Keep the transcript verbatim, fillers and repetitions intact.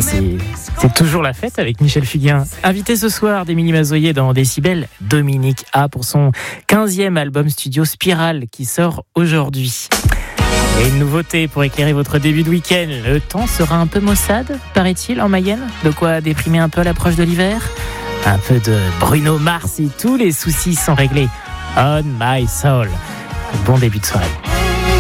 c'est, c'est toujours la fête avec Michel Fugain. Invité ce soir d'Émilie Mazoyer dans Décibel, Dominique A pour son quinzième album studio Spirale qui sort aujourd'hui. Et une nouveauté pour éclairer votre début de week-end. Le temps sera un peu maussade, paraît-il, en Mayenne. De quoi déprimer un peu à l'approche de l'hiver. Un peu de Bruno Mars et tous les soucis sont réglés. On my soul. Bon début de soirée.